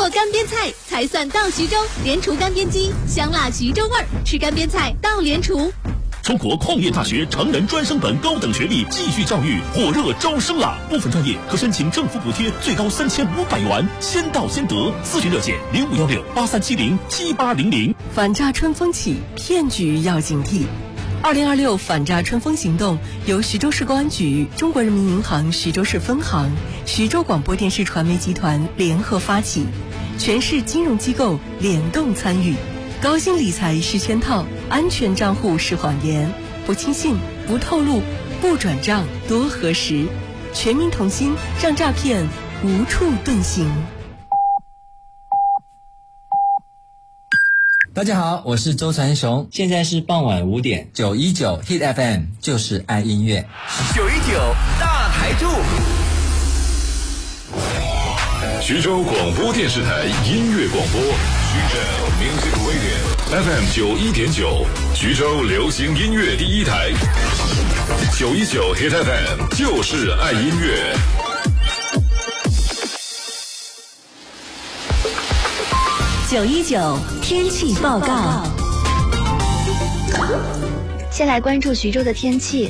做干煸菜才算到徐州。联厨干煸机，香辣徐州味儿，吃干煸菜到联厨。 中国矿业大学成人专升本高等学历继续教育火热招生啦！部分专业可申请政府补贴，最高3500元，先到先得。咨询热线051683707800。 反诈春风起，骗局要警惕。2026反诈春风行动由徐州市公安局、中国人民银行徐州市分行、徐州广播电视传媒集团联合发起，全市金融机构联动参与。高薪理财是圈套，安全账户是谎言，不轻信，不透露，不转账，多核实。全民同心，让诈骗无处遁形。 大家好，我是周传雄，现在是傍晚5点，919 Hit FM 就是爱音乐。 919大台柱， 徐州广播电视台音乐广播，徐州 Music Radio FM 91.9，徐州流行音乐第一台，919 Hit FM 就是爱音乐。 919天气报告。 先来关注徐州的天气。